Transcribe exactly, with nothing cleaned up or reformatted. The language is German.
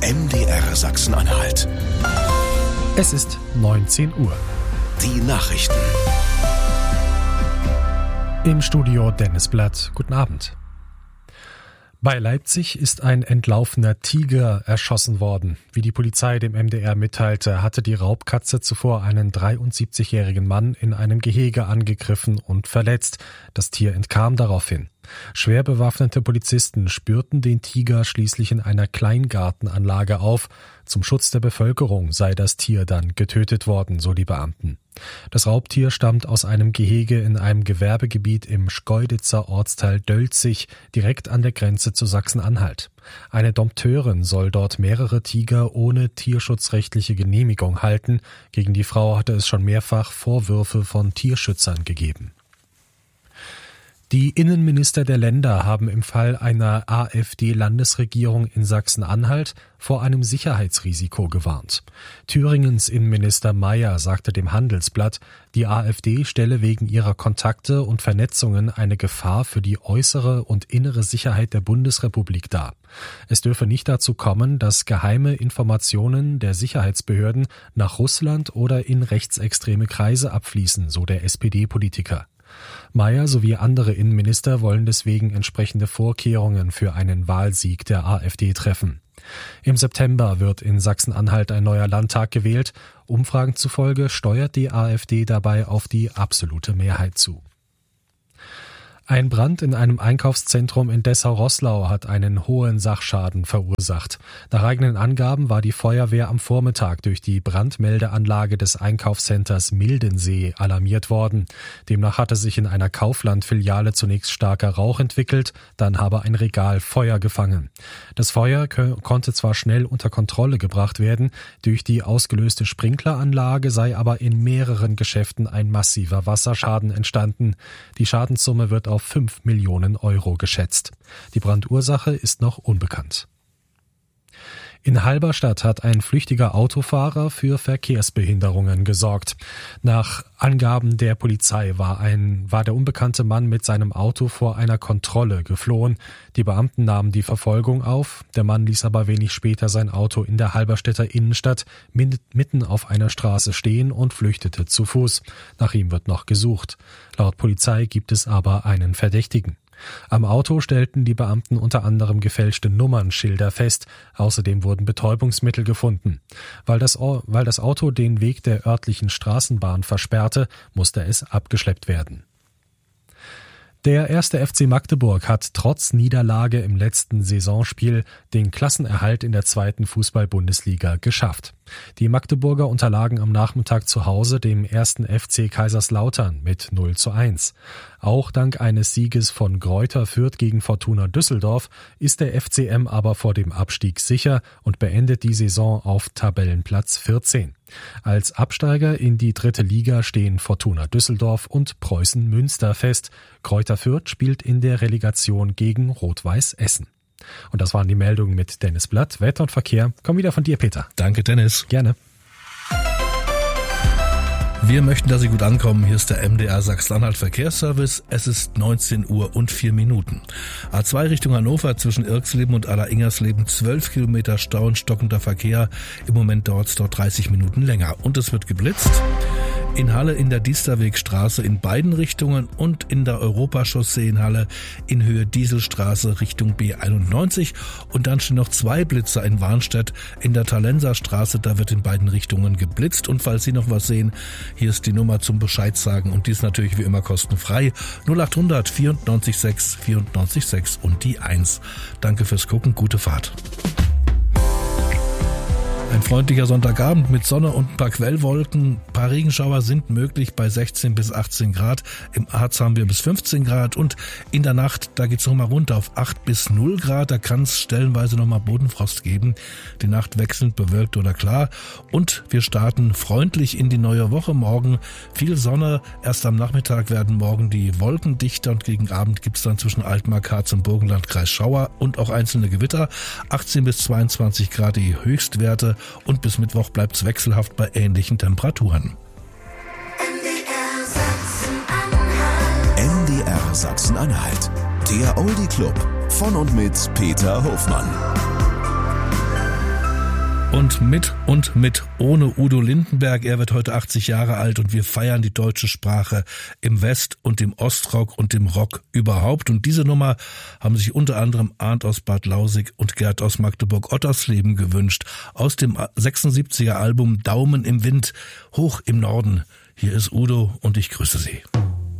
M D R Sachsen-Anhalt. Es ist neunzehn Uhr. Die Nachrichten. Im Studio Dennis Blatt. Guten Abend. Bei Leipzig ist ein entlaufener Tiger erschossen worden. Wie die Polizei dem M D R mitteilte, hatte die Raubkatze zuvor einen dreiundsiebzigjährigen Mann in einem Gehege angegriffen und verletzt. Das Tier entkam daraufhin. Schwer bewaffnete Polizisten spürten den Tiger schließlich in einer Kleingartenanlage auf. Zum Schutz der Bevölkerung sei das Tier dann getötet worden, so die Beamten. Das Raubtier stammt aus einem Gehege in einem Gewerbegebiet im Schkeuditzer Ortsteil Dölzig, direkt an der Grenze zu Sachsen-Anhalt. Eine Dompteurin soll dort mehrere Tiger ohne tierschutzrechtliche Genehmigung halten. Gegen die Frau hatte es schon mehrfach Vorwürfe von Tierschützern gegeben. Die Innenminister der Länder haben im Fall einer AfD-Landesregierung in Sachsen-Anhalt vor einem Sicherheitsrisiko gewarnt. Thüringens Innenminister Mayer sagte dem Handelsblatt, die AfD stelle wegen ihrer Kontakte und Vernetzungen eine Gefahr für die äußere und innere Sicherheit der Bundesrepublik dar. Es dürfe nicht dazu kommen, dass geheime Informationen der Sicherheitsbehörden nach Russland oder in rechtsextreme Kreise abfließen, so der S P D-Politiker. Mayer sowie andere Innenminister wollen deswegen entsprechende Vorkehrungen für einen Wahlsieg der AfD treffen. Im September wird in Sachsen-Anhalt ein neuer Landtag gewählt. Umfragen zufolge steuert die AfD dabei auf die absolute Mehrheit zu. Ein Brand in einem Einkaufszentrum in Dessau-Roßlau hat einen hohen Sachschaden verursacht. Nach eigenen Angaben war die Feuerwehr am Vormittag durch die Brandmeldeanlage des Einkaufscenters Mildensee alarmiert worden. Demnach hatte sich in einer Kaufland-Filiale zunächst starker Rauch entwickelt, dann habe ein Regal Feuer gefangen. Das Feuer k- konnte zwar schnell unter Kontrolle gebracht werden, durch die ausgelöste Sprinkleranlage sei aber in mehreren Geschäften ein massiver Wasserschaden entstanden. Die Schadenssumme wird auf fünf Millionen Euro geschätzt. Die Brandursache ist noch unbekannt. In Halberstadt hat ein flüchtiger Autofahrer für Verkehrsbehinderungen gesorgt. Nach Angaben der Polizei war ein, war der unbekannte Mann mit seinem Auto vor einer Kontrolle geflohen. Die Beamten nahmen die Verfolgung auf. Der Mann ließ aber wenig später sein Auto in der Halberstädter Innenstadt mitten auf einer Straße stehen und flüchtete zu Fuß. Nach ihm wird noch gesucht. Laut Polizei gibt es aber einen Verdächtigen. Am Auto stellten die Beamten unter anderem gefälschte Nummernschilder fest. Außerdem wurden Betäubungsmittel gefunden. Weil das, weil das Auto den Weg der örtlichen Straßenbahn versperrte, musste es abgeschleppt werden. Der erste F C Magdeburg hat trotz Niederlage im letzten Saisonspiel den Klassenerhalt in der zweiten Fußball-Bundesliga geschafft. Die Magdeburger unterlagen am Nachmittag zu Hause dem ersten F C Kaiserslautern mit null zu eins. Auch dank eines Sieges von Greuther Fürth gegen Fortuna Düsseldorf ist der F C M aber vor dem Abstieg sicher und beendet die Saison auf Tabellenplatz vierzehn. Als Absteiger in die dritte Liga stehen Fortuna Düsseldorf und Preußen Münster fest. Greuther Fürth spielt in der Relegation gegen Rot-Weiß Essen. Und das waren die Meldungen mit Dennis Blatt. Wetter und Verkehr kommen wieder von dir, Peter. Danke, Dennis. Gerne. Wir möchten, dass Sie gut ankommen. Hier ist der M D R Sachsen-Anhalt Verkehrsservice. Es ist neunzehn Uhr und vier Minuten. A zwei Richtung Hannover zwischen Irxleben und Aller-Ingersleben zwölf Kilometer Stau und stockender Verkehr. Im Moment dauert es dort dreißig Minuten länger. Und es wird geblitzt. In Halle in der Diesterwegstraße in beiden Richtungen und in der Europachaussee in Halle in Höhe Dieselstraße Richtung B einundneunzig. Und dann stehen noch zwei Blitzer in Warnstedt in der Talenserstraße. Da wird in beiden Richtungen geblitzt. Und falls Sie noch was sehen, hier ist die Nummer zum Bescheid sagen und die ist natürlich wie immer kostenfrei. null achthundert vierundneunzig sechs vierundneunzig sechs und die eins. Danke fürs Gucken, gute Fahrt. Ein freundlicher Sonntagabend mit Sonne und ein paar Quellwolken. Ein paar Regenschauer sind möglich bei sechzehn bis achtzehn Grad. Im Harz haben wir bis fünfzehn Grad und in der Nacht, da geht's nochmal runter auf acht bis null Grad. Da kann es stellenweise nochmal Bodenfrost geben. Die Nacht wechselnd bewölkt oder klar. Und wir starten freundlich in die neue Woche. Morgen viel Sonne. Erst am Nachmittag werden morgen die Wolken dichter und gegen Abend gibt's dann zwischen Altmark, Harz und Burgenlandkreis Schauer und auch einzelne Gewitter. achtzehn bis zweiundzwanzig Grad die Höchstwerte. Und bis Mittwoch bleibt's wechselhaft bei ähnlichen Temperaturen. M D R Sachsen-Anhalt. Der Oldie Club von und mit Peter Hofmann. Und mit und mit ohne Udo Lindenberg. Er wird heute achtzig Jahre alt und wir feiern die deutsche Sprache im West- und im Ostrock und im Rock überhaupt. Und diese Nummer haben sich unter anderem Arndt aus Bad Lausig und Gerd aus Magdeburg-Ottersleben gewünscht. Aus dem sechsundsiebziger Album Daumen im Wind, hoch im Norden. Hier ist Udo und ich grüße Sie.